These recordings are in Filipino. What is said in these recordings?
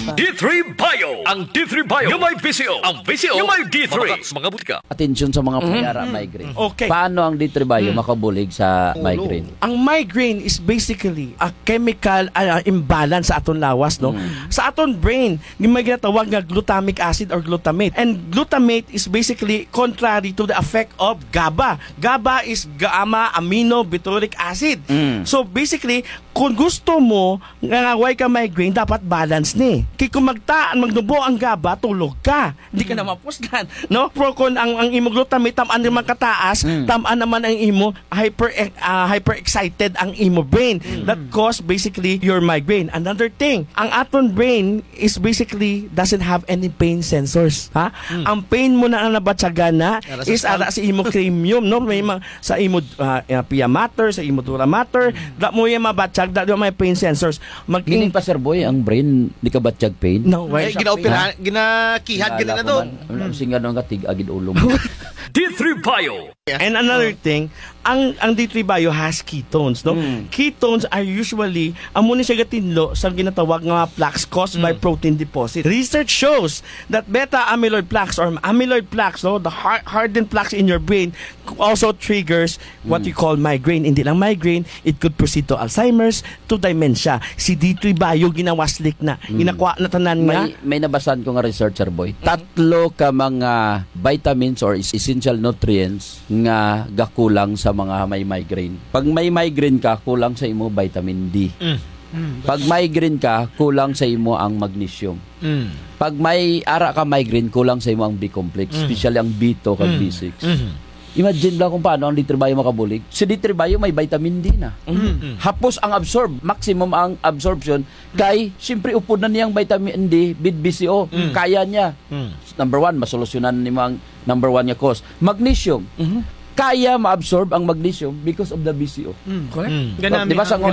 D3 Bio. Ang D3 Bio. Yung may VCO. Ang VCO. Yung may D3. Mga butika. Atensyon sa mga payara migraine. Okay. Paano ang D3 Bio makabulig sa migraine? Ang migraine is basically a chemical imbalance sa aton lawas, no? Sa aton brain, may ginatawag nga glutamic acid or glutamate. And glutamate is basically contrary to the effect of GABA. GABA is gamma amino butyric acid. So basically, kung gusto mo nga way ka migraine, dapat balance ni. Kaya kung magdubo ang GABA, tulog ka. Hindi ka na mapuslan, no? Pero kung ang imo glutamate tamaan naman kataas, tamaan naman ang imo hyper excited ang imo brain. That cause basically your migraine. Another thing, ang aton brain is basically doesn't have any pain sensors, ha? Ang pain mo na ang nabatsagan na is ara sa imo cranium, no? May sa imo pia mater, sa imo dura mater, da mo yung mabatsag, da may pain sensors. Gining pa, Sir Boy, ang brain, di ka batjag pain? No, why ginakihad gina na doon. Singa nung katig agid ulong. D3 Bio. And another thing, ang D3 Bio has ketones, no? Ketones are usually amo ni siya gatinlo sa ginatawag nga plaques caused by protein deposit. Research shows that beta amyloid plaques or amyloid plaques, no, the hardened plaques in your brain also triggers what you call migraine. Hindi lang migraine, it could proceed to Alzheimer's, to dementia. Si D3 Bio ginawaslik na. Inakuha na tanan nga. May nabasan ko nga researcher boy. Tatlo ka mga vitamins or essential nutrients nga gakulang sa mga may migraine. Pag may migraine ka, kulang sa imo vitamin D. Pag migraine ka, kulang sa imo ang magnesium. Pag may ara ka migraine, kulang sa imo ang B-complex, especially ang B2 kag B6. Imagine lang kung paano ang D3 Bio makabulig. Si D3 Bio may vitamin D na. Hapos ang absorb, maximum ang absorption kay siyempre upod na niyang vitamin D with BCO. Kaya niya. Number one, masolusyonan ni ang number one niya cause. Magnesium. Kaya ma-absorb ang magnesium because of the BCO. Correct? Ganami diba sa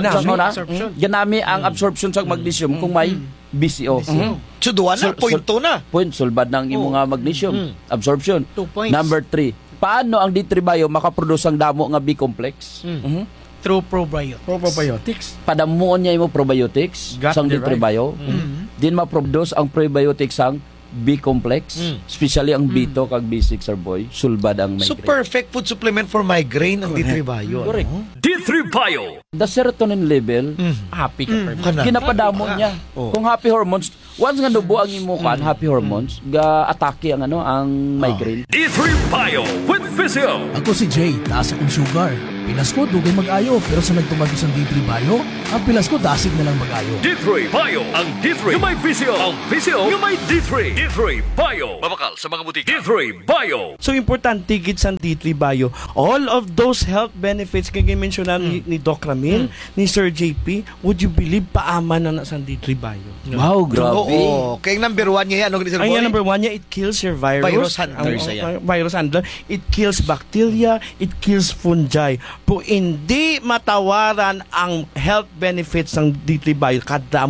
ganami ang absorption sa magnesium kung may BCO. So duwa na, point 2 na. Point, sulbad ng imo nga magnesium absorption. 2 points. Number 3, paano ang D3 Bio makaproduce ang damo nga B-complex? Through probiotics. Probiotics. Padamuon niya imo probiotics sang D3 Bio. Din ma-produce ang probiotics ang B-complex, especially ang B2 kag B6 Sir Boy, sulbad ang migraine. So perfect food supplement for migraine ang D3 Bio. Correct. D3 Bio. The serotonin level, Happy ka pa. kinapadamo niya. Kung happy hormones, once nga nubo ang imo kan, happy hormones, ga atake ang ang migraine. D3 Bio with Physio. Ako si Jay, taas akong sugar. Pilas ko, dugay mag-ayo. Pero sa nagtumagos ang D3 Bio, ang pilas ko, dasig na lang mag-ayo. D3 Bio. Ang D3 yung may VCO. Ang VCO yung may D3. D3 Bio. Mabakal sa mga butika. D3 Bio. So importante gid sa D3 Bio, all of those health benefits kay mentionan ni Doc Ramil, ni Sir JP, would you believe paaman na sa D3 Bio? Wow, grabe. Oo. Kaya number 1 niya yan. Ang number 1 niya, it kills your virus. Virus handler Virus handler. It kills bacteria, it kills fungi. Po hindi matawaran ang health benefits ng D3 Bio,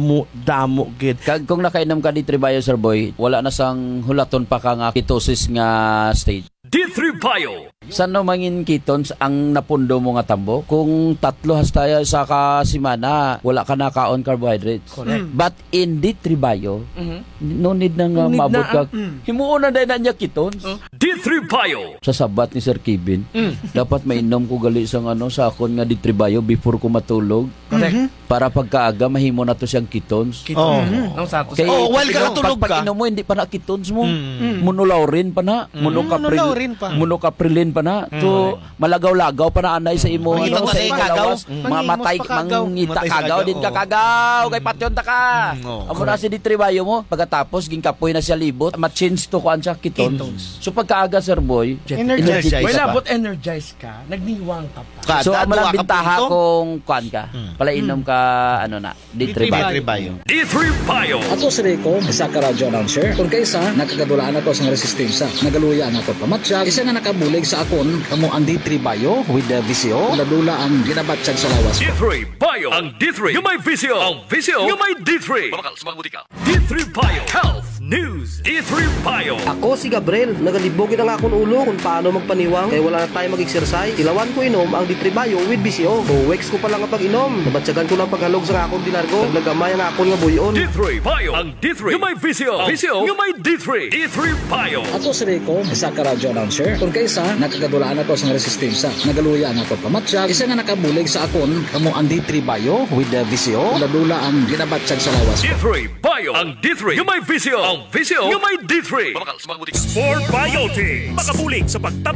kadamo gid. Kag kung nakainom ka D3 Bio Sir Boy, wala na sang hulaton pa ka nga ketosis nga stage. D3 Bio. Saan no mangin ketones ang napundo mo nga tambo? Kung tatlo hasta sa kasimana, wala ka na kaon carbohydrates. Correct. But in D3 Bio, no need na nga maabot ka. Himuon na dahil na niya ketones. D3 Bio. Sa sabat ni Sir Kevin, dapat mainom ko gali sa sa akon nga D3 Bio before ko matulog. Correct. Para pagkaaga mahimo na to siyang ketones. Nang sato sa while ka natulog ka. Pag inom mo hindi pa na ketones mo. Monolaurin pa na, monocaprilin pa na. To malagaw-lagaw pa na anay sa imo Mangita sa pa kagaw. mamatay mangita kagaw din ka kagaw kay patyon ta ka. Amo na si D3 Bio mo pagkatapos ginkapoy na siya libot, ma-change to kuan siya ketones. So pagkaaga Sir Boy, energized. energized Wala pa. but energized ka, nagniwang ka pa. So ang malang bintaha kung kuan ka, palainom ka D3 Bio. D3 Bio. Ato si Rico, isa ka radio announcer. Kung kaysa, nakagadulaan ako sa resistensya. Nagaluya na ako pamatsyag. Isa nga nakabulig sa akon, kamo ang D3 Bio with the VCO. Ladula ang ginabatsyag sa lawas. D3 Bio. Ang D3 yung may VCO. Ang VCO yung may D3. Mabakal sa mga butika. D3 Bio. Health News. D3 Bio. Ako si Gabriel, nagalibogin ang akong ulo kung paano magpaniwang kaya wala na tayo mag-exercise. Ilawan ko inom ang D3 Bio with BCO. 2 weeks ko pa lang ang pag-inom. Nabatsagan ko ng paghalog sa akong dinargo. Naglagamay ang akong nga buyon. D3 Bio. Ang D3 yung may VCO. VCO yung may D3. D3 Bio. Ato si Rico, isa ka radyo announcer. Kung kaysa, nakagadulaan ako sa resistensya. Nagaluya ang ako pamatsyag. Isa nga nakabulig sa akon, kamo ang D3 Bio with the VCO. Ladula ang ginabatsyag sa lawas ko. D3 Bio. Ang D3 yung may VCO. Ang VCO yung may D3. Mabakal sa mga butik. Sport Biotic. Makabulig sa pagtapos